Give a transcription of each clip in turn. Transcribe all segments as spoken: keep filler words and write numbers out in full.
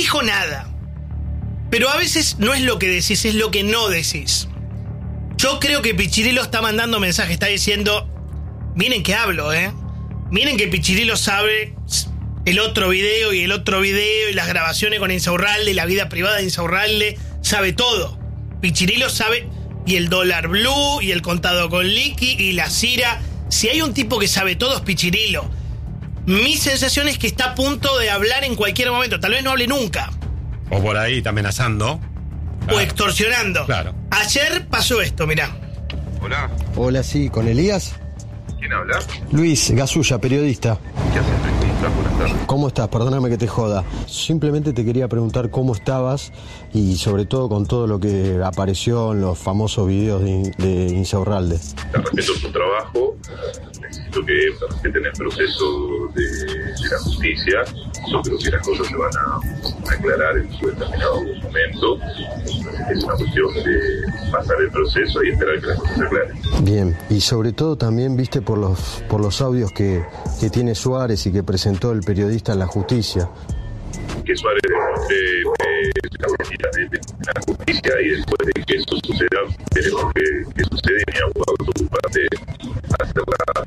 dijo nada. Pero a veces no es lo que decís, es lo que no decís. Yo creo que Pichirilo está mandando mensajes, está diciendo, miren que hablo, ¿eh? Miren que Pichirilo sabe el otro video y el otro video y las grabaciones con Insaurralde y la vida privada de Insaurralde, sabe todo. Pichirilo sabe, y el dólar blue y el contado con liqui y la Cira. Si hay un tipo que sabe todo es Pichirilo. Mi sensación es que está a punto de hablar en cualquier momento, tal vez no hable nunca. O por ahí está amenazando. Claro. O extorsionando. Claro. Ayer pasó esto, mirá. Hola. Hola, sí, ¿con Elías? ¿Quién habla? Luis Gasulla, periodista. ¿Qué haces, periodista? Buenas tardes. ¿Cómo estás? Perdóname que te joda. Simplemente te quería preguntar cómo estabas y sobre todo con todo lo que apareció en los famosos videos de, de Insaurralde. Te respeto tu trabajo. Necesito que te respeten el proceso de, de la justicia. Yo creo que las cosas se van a, a aclarar en su determinado momento. Es una cuestión de pasar el proceso y esperar que las cosas se aclaren. Bien, y sobre todo también viste por los por los audios que, que tiene Suárez y que presentó el periodista en la justicia. Que Suárez demuestre eh, la mentira de, de la justicia y después de que eso suceda, veremos qué, qué sucede. Mi abogado por su parte hacer la...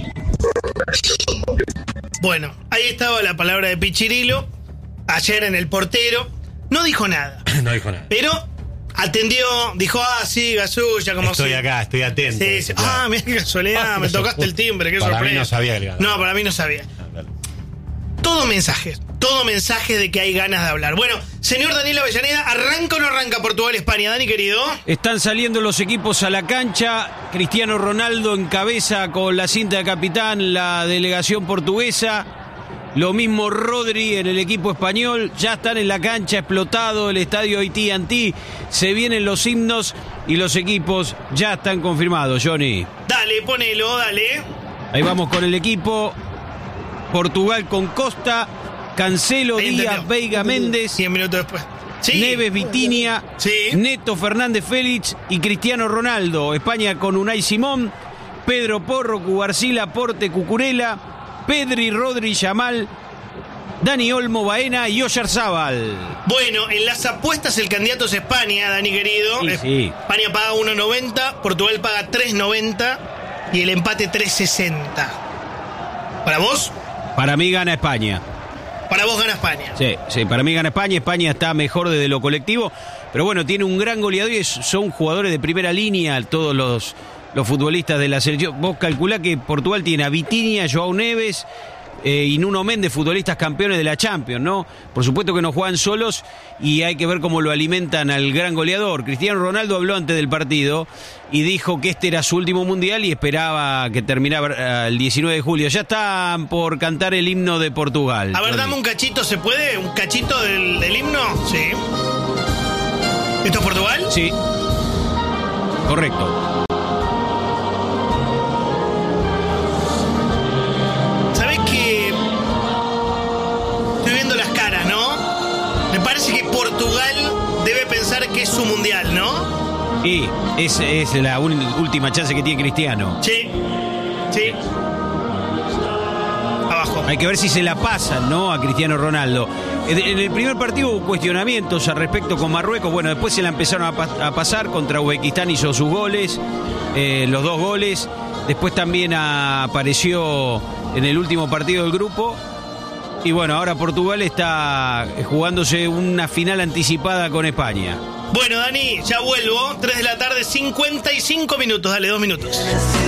Bueno, ahí estaba la palabra de Pichirilo. Ayer en El Portero. No dijo nada. No dijo nada. Pero atendió, dijo, ah, sí, Gasulla, como Estoy si... acá, estoy atento. Sí, sí. Claro. Ah, mira qué casualidad, me tocaste el timbre, qué Para sorpresa. mí no sabía que... No, para mí no sabía. Todo mensaje, todo mensaje de que hay ganas de hablar. Bueno, señor Daniel Avellaneda, ¿arranca o no arranca Portugal-España? Dani, querido. Están saliendo los equipos a la cancha. Cristiano Ronaldo encabeza con la cinta de capitán la delegación portuguesa. Lo mismo Rodri en el equipo español. Ya están en la cancha, explotado el estadio A T and T. Se vienen los himnos y los equipos ya están confirmados, Johnny. Dale, ponelo, dale. Ahí vamos con el equipo. Portugal con Costa, Cancelo, Ahí Díaz, entendió. Veiga, Méndez, cien minutos después. Sí. Neves, Vitinha, Sí. Neto, Fernández, Félix y Cristiano Ronaldo. España con Unai Simón, Pedro Porro, Cubarsí, Porte, Cucurella, Pedri, Rodri, Yamal, Dani Olmo, Baena y Oyarzábal. Bueno, en las apuestas el candidato es España, Dani querido. Sí, sí. España paga uno noventa, Portugal paga tres noventa y el empate tres sesenta. ¿Para vos? Para mí gana España. Para vos gana España. Sí, sí, para mí gana España. España está mejor desde lo colectivo. Pero bueno, tiene un gran goleador y son jugadores de primera línea todos los, los futbolistas de la selección. Vos calculá que Portugal tiene a Vitinha, Joao Neves eh, y Nuno Méndez, futbolistas campeones de la Champions, ¿no? Por supuesto que no juegan solos y hay que ver cómo lo alimentan al gran goleador. Cristiano Ronaldo habló antes del partido y dijo que este era su último mundial y esperaba que terminara el diecinueve de julio. Ya están por cantar el himno de Portugal. A ver, dame un cachito, ¿se puede? ¿Un cachito del, del himno? Sí. ¿Esto es Portugal? Sí. Correcto. ¿Sabés qué? Estoy viendo las caras, ¿no? Me parece que Portugal debe pensar que es su mundial, ¿no? Y es, es la un, última chance que tiene Cristiano. Sí, sí. Abajo. Hay que ver si se la pasan, ¿no? A Cristiano Ronaldo. En el primer partido hubo cuestionamientos al respecto con Marruecos. Bueno, después se la empezaron a, pa- a pasar. Contra Uzbekistán hizo sus goles, eh, los dos goles. Después también apareció en el último partido del grupo. Y bueno, ahora Portugal está jugándose una final anticipada con España. Bueno, Dani, ya vuelvo. tres de la tarde, cincuenta y cinco minutos. Dale, dos minutos.